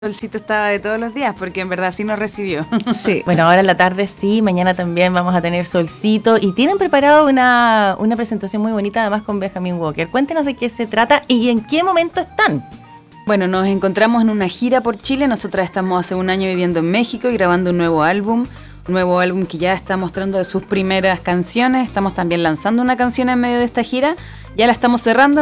Solcito estaba de todos los días, porque en verdad sí nos recibió. Sí, bueno, ahora en la tarde sí, mañana también vamos a tener solcito y tienen preparado una presentación muy bonita además con Benjamin Walker. Cuéntenos de qué se trata y en qué momento están. Bueno, nos encontramos en una gira por Chile. Nosotras estamos hace un año viviendo en México y grabando un nuevo álbum que ya está mostrando de sus primeras canciones. Estamos también lanzando una canción en medio de esta gira. Ya la estamos cerrando.